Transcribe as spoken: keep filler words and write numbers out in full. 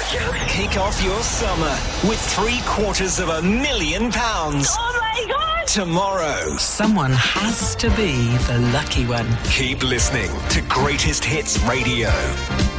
joking. Kick off your summer with three quarters of a million pounds. Oh my God! Tomorrow. Someone has to be the lucky one. Keep listening to Greatest Hits Radio.